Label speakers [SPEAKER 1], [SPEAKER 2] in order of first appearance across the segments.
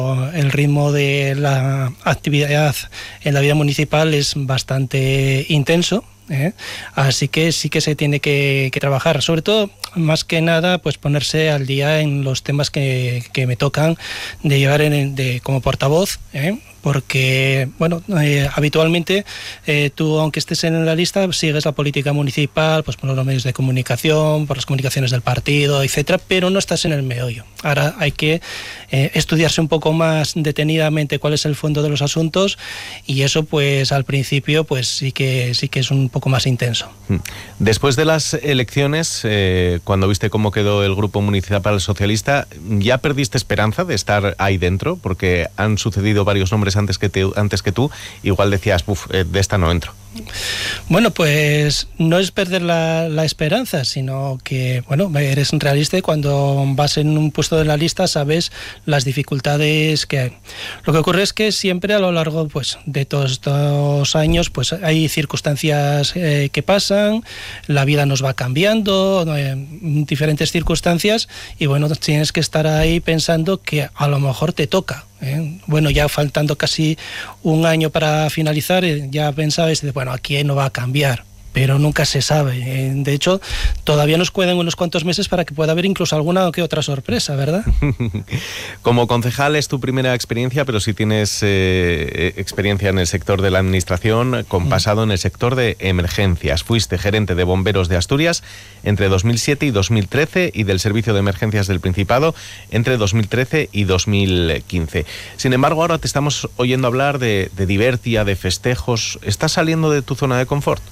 [SPEAKER 1] el ritmo de la actividad en la vida municipal es bastante intenso. Así que sí que se tiene que trabajar, sobre todo, más que nada, pues ponerse al día en los temas que me tocan de llevar como portavoz, porque, bueno, habitualmente tú, aunque estés en la lista, sigues la política municipal, pues por los medios de comunicación, por las comunicaciones del partido, etcétera, pero no estás en el meollo. Ahora hay que estudiarse un poco más detenidamente cuál es el fondo de los asuntos, y eso, pues al principio, pues sí que es un poco más intenso.
[SPEAKER 2] Después de las elecciones, cuando viste cómo quedó el Grupo Municipal Socialista, ¿ya perdiste esperanza de estar ahí dentro? Porque han sucedido varios nombres antes que tú, igual decías, de esta no entro.
[SPEAKER 1] Bueno, pues no es perder la esperanza, sino que, bueno, eres realista y cuando vas en un puesto de la lista sabes las dificultades que hay. Lo que ocurre es que siempre a lo largo, pues, de todos estos años, pues hay circunstancias que pasan, la vida nos va cambiando, diferentes circunstancias, y bueno, tienes que estar ahí pensando que a lo mejor te toca. Bueno, ya faltando casi un año para finalizar, ya pensabas, bueno, aquí no va a cambiar, pero nunca se sabe. De hecho, todavía nos quedan unos cuantos meses para que pueda haber incluso alguna que otra sorpresa, ¿verdad?
[SPEAKER 2] Como concejal es tu primera experiencia, pero sí tienes experiencia en el sector de la administración, con pasado en el sector de emergencias. Fuiste gerente de bomberos de Asturias entre 2007 y 2013 y del Servicio de Emergencias del Principado entre 2013 y 2015. Sin embargo, ahora te estamos oyendo hablar de Divertia, de festejos. ¿Estás saliendo de tu zona de confort?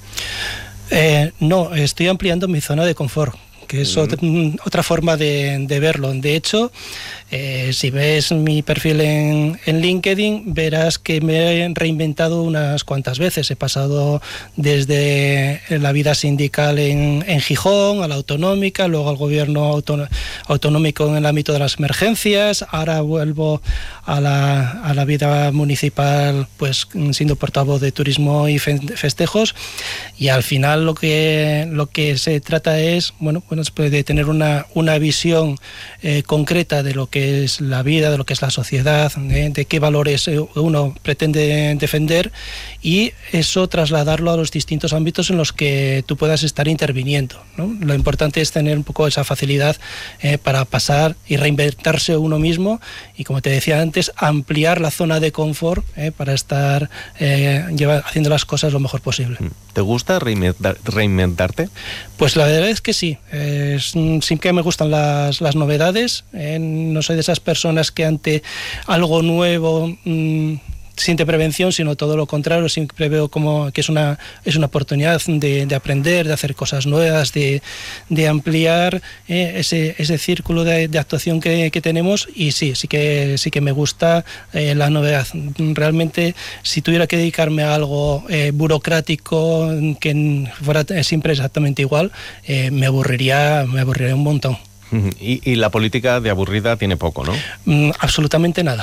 [SPEAKER 1] No, estoy ampliando mi zona de confort, que es otra forma de verlo. De hecho, si ves mi perfil en LinkedIn, verás que me he reinventado unas cuantas veces. He pasado desde la vida sindical en Gijón, a la autonómica, luego al gobierno autonómico en el ámbito de las emergencias, ahora vuelvo a la vida municipal, pues siendo portavoz de turismo y festejos, y al final lo que se trata es, bueno, de tener una visión concreta de lo que es la vida, de lo que es la sociedad, de qué valores uno pretende defender, y eso trasladarlo a los distintos ámbitos en los que tú puedas estar interviniendo, ¿no? Lo importante es tener un poco esa facilidad para pasar y reinventarse uno mismo, y como te decía antes, ampliar la zona de confort para estar haciendo las cosas lo mejor posible.
[SPEAKER 2] ¿Te gusta reinventarte?
[SPEAKER 1] Pues la verdad es que sí. Sí que me gustan las novedades. No soy de esas personas que ante algo nuevo siente prevención, sino todo lo contrario. Siempre veo como que es una oportunidad de aprender, de hacer cosas nuevas, de ampliar ese círculo de actuación que tenemos, y sí que me gusta la novedad. Realmente, si tuviera que dedicarme a algo burocrático que fuera siempre exactamente igual, me aburriría un montón.
[SPEAKER 2] Y la política de aburrida tiene poco, ¿no?
[SPEAKER 1] Absolutamente nada.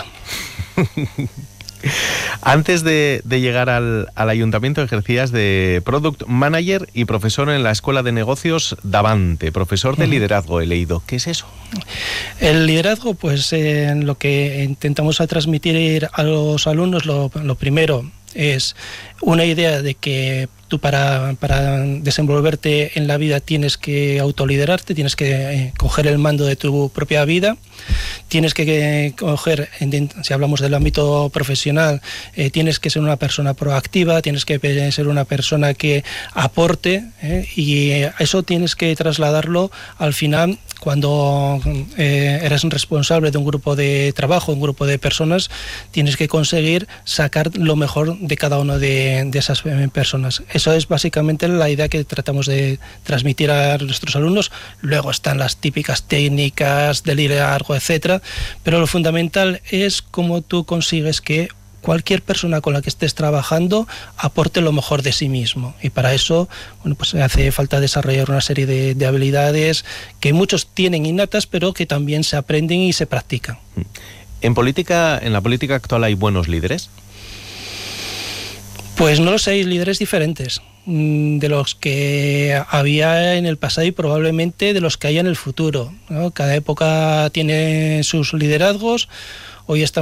[SPEAKER 2] Antes de llegar al ayuntamiento ejercías de Product Manager y profesor en la Escuela de Negocios Davante, profesor de liderazgo, he leído. ¿Qué es eso?
[SPEAKER 1] El liderazgo, pues lo que intentamos transmitir a los alumnos, lo primero es una idea de que tú para desenvolverte en la vida tienes que autoliderarte, tienes que coger el mando de tu propia vida, tienes que coger, si hablamos del ámbito profesional, tienes que ser una persona proactiva, tienes que ser una persona que aporte, y eso tienes que trasladarlo al final. Cuando eres responsable de un grupo de trabajo, un grupo de personas, tienes que conseguir sacar lo mejor de cada una de esas personas. Eso es básicamente la idea que tratamos de transmitir a nuestros alumnos. Luego están las típicas técnicas de liderazgo, etcétera, pero lo fundamental es cómo tú consigues que cualquier persona con la que estés trabajando aporte lo mejor de sí mismo, y para eso, bueno, pues hace falta desarrollar una serie de habilidades que muchos tienen innatas, pero que también se aprenden y se practican.
[SPEAKER 2] En la política actual hay buenos líderes.
[SPEAKER 1] Pues no lo sé, hay líderes diferentes de los que había en el pasado y probablemente de los que haya en el futuro, ¿no? Cada época tiene sus liderazgos. Hoy estamos